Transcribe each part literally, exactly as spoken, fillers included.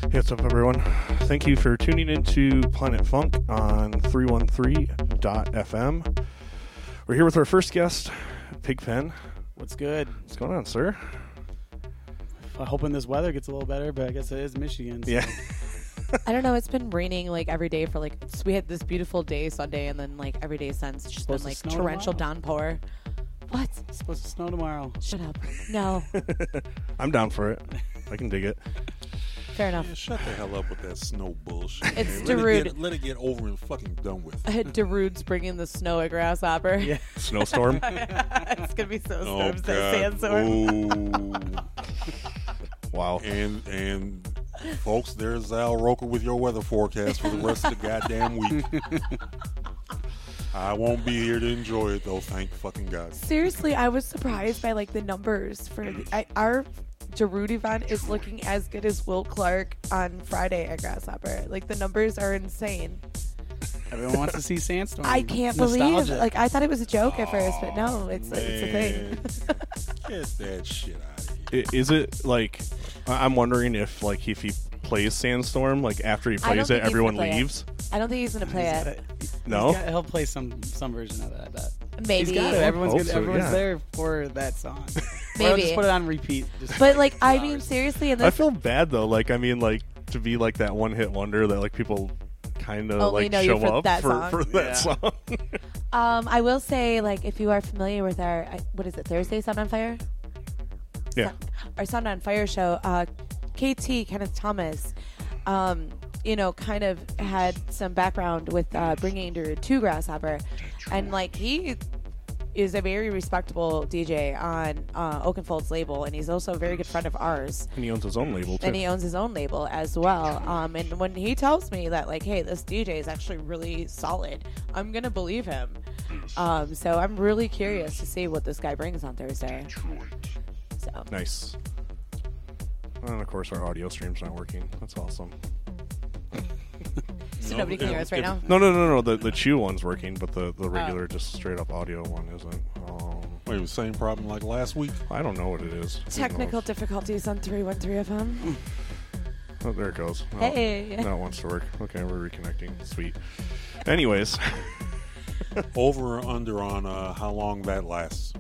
Hey, what's up, everyone? Thank you for tuning into Planet Funk on three one three dot f m. We're here with our first guest, Pigpen. What's good? What's going on, sir? I'm hoping this weather gets a little better, but I guess it is Michigan. So. Yeah. I don't know. It's been raining like every day for like so we had this beautiful day Sunday, and then like every day since it's just Supposed been to like snow torrential tomorrow. downpour. What? It's supposed to snow tomorrow. Shut up. No. I'm down for it. I can dig it. Fair enough. Yeah, shut the hell up with that snow bullshit. It's man. Let Darude. it, get, let it get over and fucking done with. Darude's bringing the snow at Grasshopper. Yeah. Snowstorm. It's gonna be so Oh, storm, so God. sandstorm. Ooh. Wow. and and folks, there's Al Roker with your weather forecast for the rest of the goddamn week. I won't be here to enjoy it though. Thank fucking God. Seriously, I was surprised by like the numbers for the, I, our Darude event is looking as good as Will Clark on Friday at Grasshopper. Like the numbers are insane. Everyone wants to see Sandstorm. I can't Nostalgia. believe. Like I thought it was a joke at first, but no, it's Oh, it's a thing. Get that shit out of here. I- Is it like, I- I'm wondering if like if he plays Sandstorm, like after he I don't plays think it, he's everyone gonna play it. leaves? I don't think he's gonna play He's it. gotta- No? he's got- he'll play some some version of that. I bet. Maybe. He's got it. Everyone's Hope good. so, Everyone's yeah. there for that song. Or Maybe. just put it on repeat. Just But like, I two mean, hours. seriously, in I this, feel bad though. Like, I mean, like to be like that one hit wonder that like people kind of Only like know you show for up that for, song. for that Yeah. song. um, I will say, like, if you are familiar with our, I- what is it, Thursday Sound on Fire? Yeah. Our Sound on Fire show, uh, K T, Kenneth Thomas, um, you know, kind of had some background with uh, bringing to, to Grasshopper, and like he is a very respectable D J on uh, Oakenfold's label, and he's also a very good friend of ours. And he owns his own label too. And he owns his own label as well. Um, and when he tells me that, like, hey, this D J is actually really solid, I'm going to believe him. Um, so I'm really curious to see what this guy brings on Thursday. So Nice. And of course, our audio stream's not working. That's awesome. so No, nobody can if- hear us right if- now? No, no, no, no. The the Chew one's working, but the, the regular, just straight up audio one isn't. Um, Wait, same problem like last week. I don't know what it is. Who Technical knows? difficulties on three one three F M. Oh, there it goes. Oh, Hey. Now it wants to work. Okay, we're reconnecting. Sweet. Anyways, Over or under on uh, how long that lasts.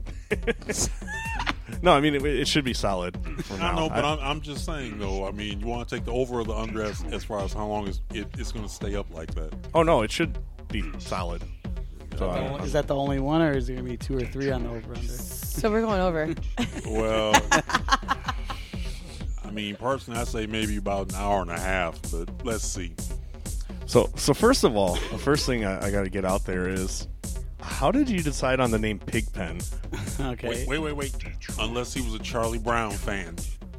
no, I mean it, it should be solid for now. I know, but I- I'm, I'm just saying though. I mean, you want to take the over or the under as, as far as how long is it, it's going to stay up like that. oh no, it should be solid. So I- Is that the only one, or is there gonna be two or three on the over under? So we're going over. Well, I mean, personally, I say maybe about an hour and a half, but let's see. So, so first of all, the first thing I, I got to get out there is, how did you decide on the name Pigpen? Okay. Wait, wait, wait, wait. Unless he was a Charlie Brown fan.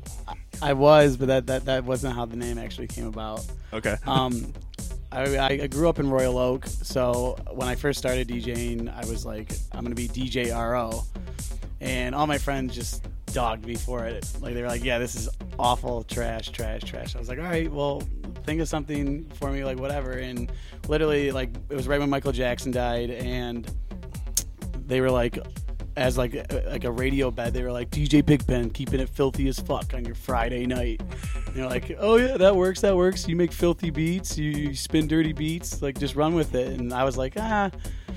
I was, but that, that that wasn't how the name actually came about. Okay. Um, I, I grew up in Royal Oak, so when I first started DJing, I was like, I'm gonna be D J R O, and all my friends just dogged me for it. Like they were like, "Yeah, this is awful, trash, trash, trash." I was like, "All right, well, think of something for me, like whatever." And literally, like it was right when Michael Jackson died, and they were like, as like a, like a radio bed, they were like, D J Pigpen, keeping it filthy as fuck on your Friday night. And they're like, oh yeah, that works, that works. You make filthy beats, you, you spin dirty beats, like just run with it. And I was like, ah,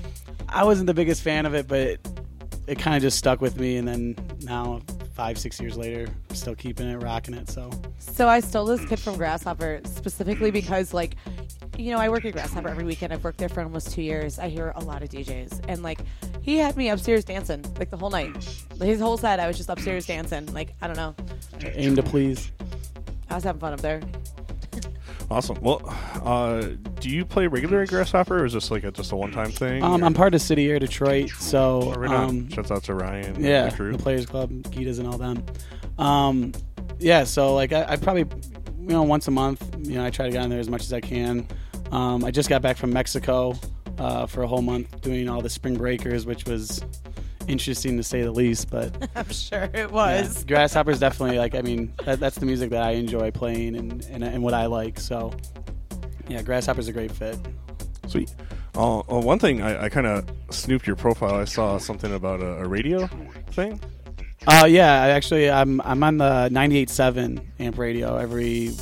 I wasn't the biggest fan of it, but it, it kind of just stuck with me. And then now, five, six years later, I'm still keeping it, rocking it. So So I stole this kid from Grasshopper specifically because, like, you know, I work at Grasshopper every weekend. I've worked there for almost two years. I hear a lot of D Js. And, like, he had me upstairs dancing, like, the whole night. His whole set, I was just upstairs dancing. Like, I don't know. aim to please. I was having fun up there. Awesome. Well, uh, do you play regular at Grasshopper, or is this like a, just a one-time thing? Um, or- I'm part of City Air Detroit, so Oh, right on. um, Shouts out to Ryan. and yeah, the crew. the Players Club, Gitas, and all them. Um, yeah, so like I, I probably, you know, once a month, you know, I try to get on there as much as I can. Um, I just got back from Mexico uh, for a whole month doing all the spring breakers, which was interesting to say the least. But I'm sure it yeah, was. Grasshopper's definitely like, I mean, that, that's the music that I enjoy playing and, and and what I like. So yeah, Grasshopper's a great fit. Sweet. Uh, uh, one thing, I, I kind of snooped your profile. I saw something about a, a radio thing. Uh, yeah, I actually, I'm I'm on the ninety-eight point seven amp radio every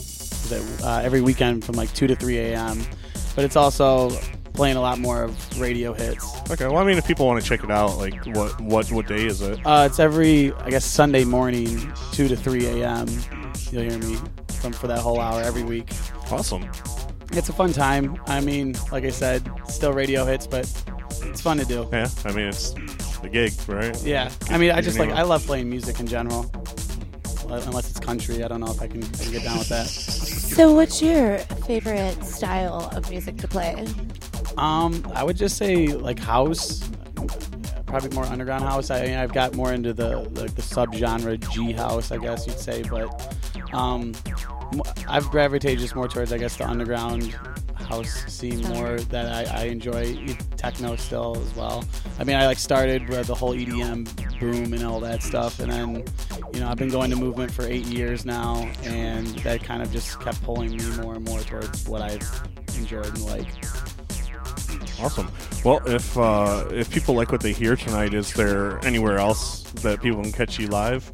is it, uh, every weekend from like two to three a.m. But it's also playing a lot more of radio hits. Okay, well, I mean, if people want to check it out, like, what what what day is it? Uh, it's every, I guess, Sunday morning, two to three a.m. You'll hear me from for that whole hour every week. Awesome. It's a fun time. I mean, like I said, still radio hits, but it's fun to do. Yeah, I mean, it's the gig, right? Yeah. I mean, I You just can like, name I love playing music in general. Unless it's country. I don't know if I can, I can get down with that. So, what's your favorite style of music to play? Um, I would just say like house, probably more underground house. I, I've got more into the like the subgenre G house, I guess you'd say, but um, I've gravitated just more towards, I guess, the underground house scene more that I, I enjoy. Techno still as well. I mean, I like started with the whole E D M boom and all that stuff, and then you know I've been going to movement for eight years now, and that kind of just kept pulling me more and more towards what I've enjoyed and like. Awesome. Well, if uh, if people like what they hear tonight, is there anywhere else that people can catch you live?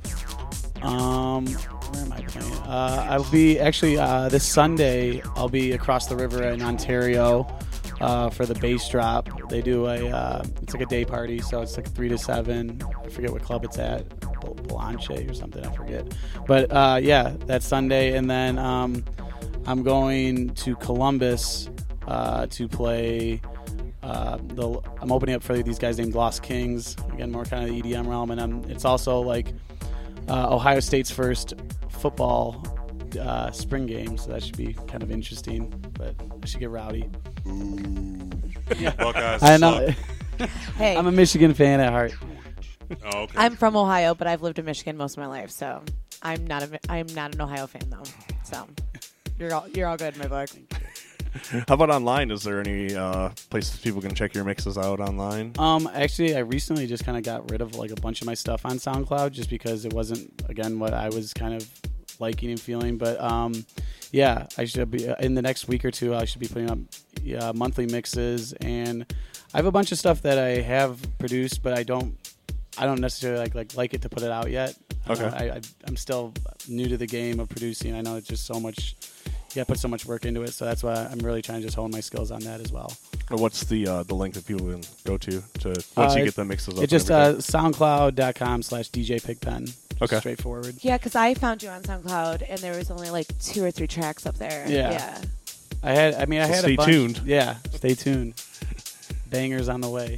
Um, where am I playing? Uh, I'll be actually uh, this Sunday. I'll be across the river in Ontario uh, for the bass drop. They do a uh, it's like a day party, so it's like three to seven. I forget what club it's at, Blanche or something. I forget. But uh, yeah, that's Sunday, and then um, I'm going to Columbus uh, to play. Uh, the, I'm opening up for these guys named Lost Kings. Again, more kind of the E D M realm, and I'm, it's also like uh, Ohio State's first football uh, spring game, so that should be kind of interesting. But I should get rowdy. Ooh. Buckeyes I know. suck. Hey, I'm a Michigan fan at heart. Oh, okay. I'm from Ohio, but I've lived in Michigan most of my life, so I'm not a I'm not an Ohio fan though. So you're all you're all good in my book. How about online? Is there any uh, places people can check your mixes out online? Um, actually, I recently just kind of got rid of like a bunch of my stuff on SoundCloud just because it wasn't, again, what I was kind of liking and feeling. But um, yeah, I should be in the next week or two. I should be putting up uh, monthly mixes, and I have a bunch of stuff that I have produced, but I don't, I don't necessarily like like like it to put it out yet. Okay. Uh, I, I I'm still new to the game of producing. I know it's just so much. Yeah, put so much work into it, so that's why I'm really trying to just hone my skills on that as well. What's the uh, the link that people can go to to once Uh, you get the mixes up? It's just and uh, everything? soundcloud.com slash DJ Pigpen. Just Okay. straightforward. Yeah, because I found you on SoundCloud, and there was only like two or three tracks up there. Yeah. yeah. I had, I mean, I So had stay a bunch. tuned. Yeah, stay tuned. Bangers on the way.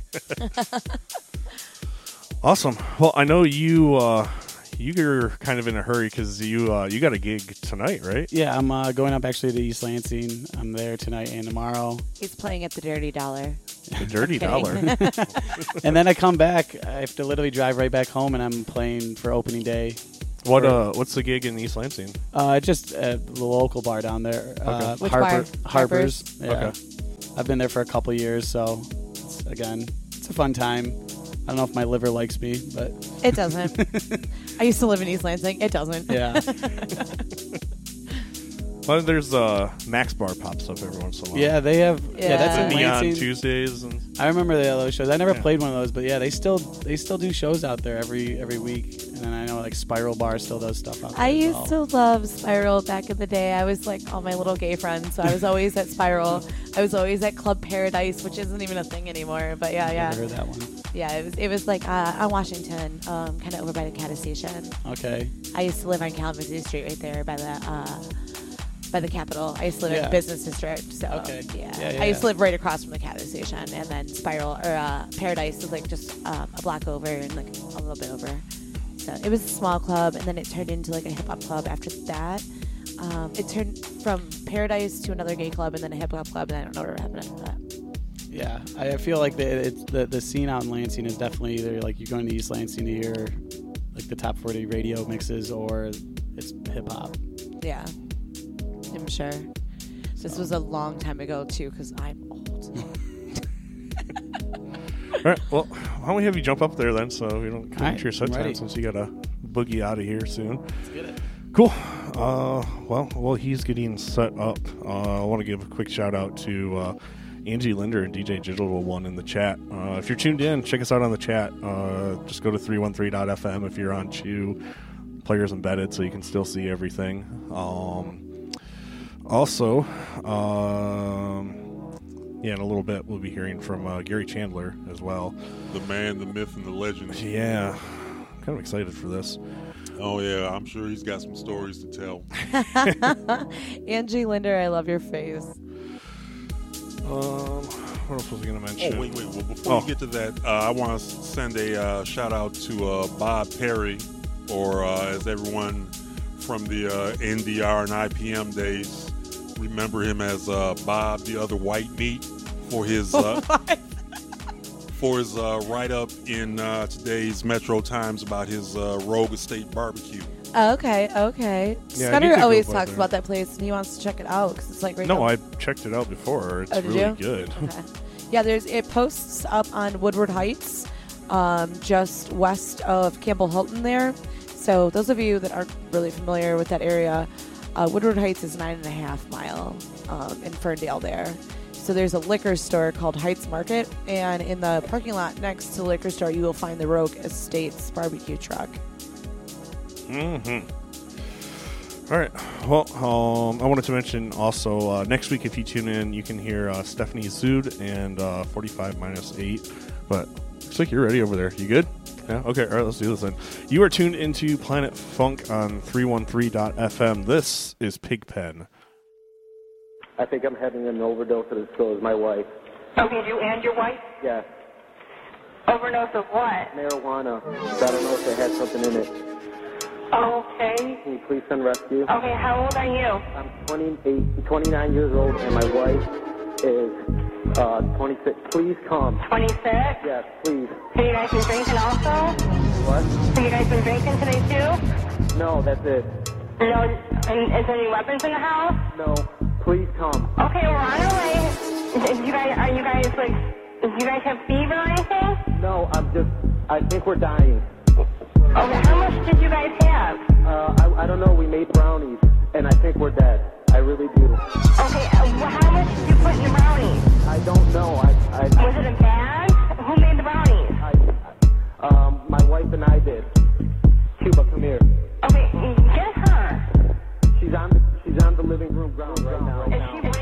Awesome. Well, I know you uh, you're kind of in a hurry because you uh, you got a gig tonight, right? Yeah, I'm uh, going up actually to East Lansing. I'm there tonight and tomorrow. He's playing at the Dirty Dollar. The Dirty Kidding. Dollar. And then I come back. I have to literally drive right back home, and I'm playing for opening day. What uh? What's the gig in East Lansing? Uh, just a local bar down there. Uh, Which Harper, bar? Harper's. Harper's? Yeah. Okay. I've been there for a couple years, so it's, again, it's a fun time. I don't know if my liver likes me, but It doesn't. I used to live in East Lansing. It doesn't. yeah. Well, there's uh, Max Bar pops up every once in a while. Yeah, they have. Yeah, Yeah. that's The in Neon Lansing. Tuesdays and I remember the those shows. I never Yeah. played one of those, but yeah, they still they still do shows out there every every week. And then I know like Spiral Bar still does stuff out there. I as used well. to love Spiral back in the day. I was like all my little gay friends, so I was always at Spiral. I was always at Club Paradise, which isn't even a thing anymore. But yeah, yeah, Never heard that one. yeah. It was it was like uh, on Washington, um, kind of over by the Cata Station. Okay. I used to live on Kalamazoo Street, right there by the uh, by the Capitol. I used to live in Yeah. the business district, so Okay. yeah. Yeah, yeah, I used to yeah. live right across from the Cata Station, and then Spiral or uh, Paradise was like just um, a block over and like a little bit over. So it was a small club, and then it turned into like a hip hop club after that. Um, it turned from Paradise to another gay club, and then a hip hop club, and I don't know what happened after that. Yeah, I feel like the it's the the scene out in Lansing is definitely either like you're going to East Lansing to hear like the top forty radio mixes, or it's hip hop. Yeah, I'm sure. This was a long time ago too, because I'm old. all right. Well, why don't we have you jump up there then, so we don't All cut right, into your set I'm time ready. since you got to boogie out of here soon. Let's get it. Cool. Uh, well, while he's getting set up, uh, I want to give a quick shout out to uh, Angie Linder and D J Digital One in the chat. Uh, if you're tuned in, check us out on the chat. Uh, just go to three one three dot f m if you're on Chew. Players embedded, so you can still see everything. Um, Also, um, yeah, in a little bit we'll be hearing from uh, Gary Chandler as well. The man, the myth, and the legend. Yeah, kind of excited for this. Oh, yeah, I'm sure he's got some stories to tell. Angie Linder, I love your face. Um, what else was I going to mention? Oh, wait, wait. Well, before Oh. we get to that, uh, I want to send a uh, shout out to uh, Bob Perry, or uh, as everyone from the uh, N D R and I P M days remember him as uh, Bob the Other White Meat, for his uh, for his uh, write-up in uh, today's Metro Times about his uh, Rogue Estate barbecue. Okay, okay. Yeah, I need Scudder to go always by talks there. about that place, and he wants to check it out because it's like right No, now. I checked it out before. It's Oh, did really you? good. Okay. Yeah, there's it posts up on Woodward Heights, um, just west of Campbell Hilton there. So those of you that aren't really familiar with that area, uh, Woodward Heights is nine and a half mile um, in Ferndale there. So there's a liquor store called Heights Market, and in the parking lot next to the liquor store, you will find the Rogue Estates barbecue truck. Mm-hmm. All right. Well, um, I wanted to mention also uh, next week, if you tune in, you can hear uh, Stephanie Zood and uh, forty-five minus eight. But looks like you're ready over there. You good? Yeah? Okay. All right. Let's do this then. You are tuned into Planet Funk on three one three dot f m. This is Pigpen. I think I'm having an overdose, and so is my wife. Okay, you and your wife? Yeah, Overdose of what? marijuana. But I don't know if they had something in it. Okay. Can you please send rescue? Okay, how old are you? I'm twenty-eight, twenty-nine years old, and my wife is uh, twenty-six. Please come. twenty-six? Yes, please. Have you guys been drinking also? What? Have you guys been drinking today too? No, that's it. No, and is there any weapons in the house? No, please come. Okay, we're on our way. Is you guys, are you guys like, do you guys have fever or anything? No, I'm just, I think we're dying. Okay, how much did you guys have? Uh, I, I don't know, we made brownies, and I think we're dead. I really do. Okay, uh, well, how much did you put in the brownies? I don't know. I, I, Was it a bag? Who made the brownies? I, um, my wife and I did. Cuba, come here. Okay, get her. She's on the, she's on the living room ground right now. Is she